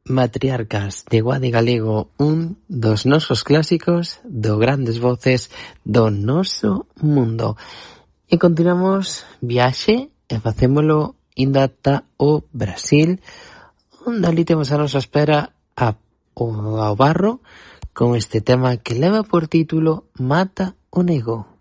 Matriarcas de Guadi Galego, un dos nosos clásicos do grandes voces do noso mundo. E continuamos viaxe e facémolo indo ata o Brasil, onde ali temos a nosa espera ao Barro con este tema que leva por título Mata o Nego.